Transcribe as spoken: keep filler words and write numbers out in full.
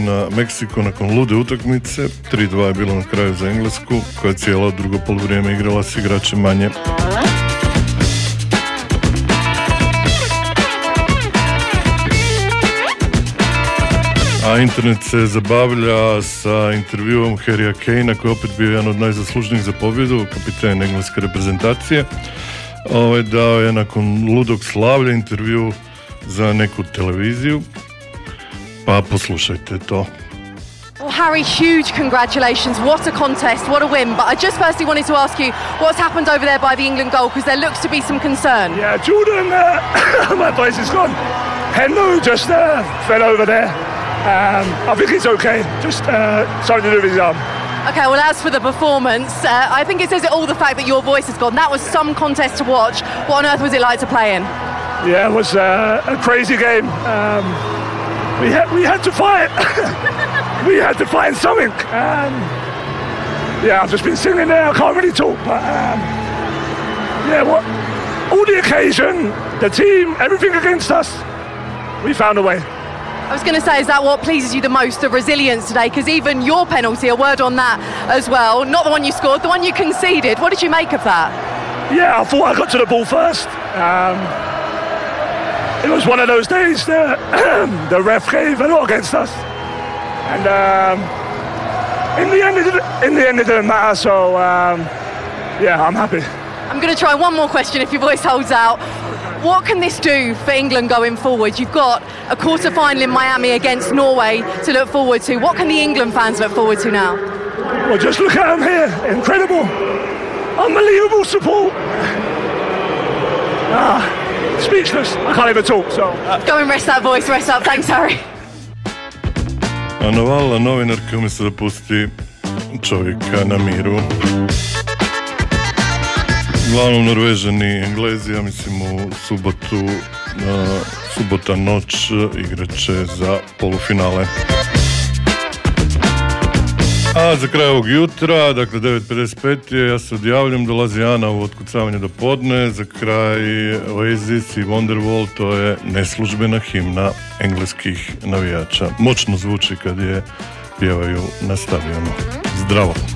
na Meksiko nakon lude utakmice. tri dva je bilo na kraju za Englesku, koja je cijelo drugo poluvrijeme igrala s igračem manje. A internet se zabavlja sa intervjuom Harrya Kanea, koji je opet bio jedan od najzaslužnijih za pobjedu, kapiten engleske reprezentacije. Ovaj dao je nakon ludog slavlja intervju za neku televiziju, pa poslušajte to. Well, Harry, huge congratulations. What a contest, what a win. But I just firstly wanted to ask you what's happened over there by the England goal, because there looks to be some concern. Yeah, Jordan, uh, my voice is gone. Henlo just uh, fell over there. Um, I think it's okay, just uh, something to do with his arm. Okay, well, as for the performance, uh, I think it says it all, the fact that your voice has gone. That was some contest to watch. What on earth was it like to play in? Yeah, it was uh, a crazy game. Um, we, had, we had to fight. we had to find something. Um, yeah, I've just been singing there. I can't really talk, but um, yeah, what, all the occasion, the team, everything against us, we found a way. I was going to say, is that what pleases you the most, the resilience today? Because even your penalty, a word on that as well, not the one you scored, the one you conceded. What did you make of that? Yeah, I thought I got to the ball first. Um, it was one of those days that the ref gave a lot against us. And um, in the end, it didn't, in the end, it didn't matter. So, um, yeah, I'm happy. I'm going to try one more question if your voice holds out. What can this do for England going forward? You've got a quarter-final in Miami against Norway to look forward to. What can the England fans look forward to now? Well, just look at them here. Incredible. Unbelievable support. Ah, speechless. I can't even talk, so... Uh. Go and rest that voice, rest up. Thanks, Harry. A Navala, novinarka, umjesto da pusti čovjeka na miru. Uglavnom Norvežani i Englezi, ja mislim u subotu, uh, subota noć igraće za polufinale. A za kraj ovog jutra, dakle devet pedeset pet je, ja se odjavljam, dolazi Ana u otkucavanje do podne, za kraj Oasis i Wonderwall, to je neslužbena himna engleskih navijača. Moćno zvuči kad je pjevaju na stadionu. Zdravo!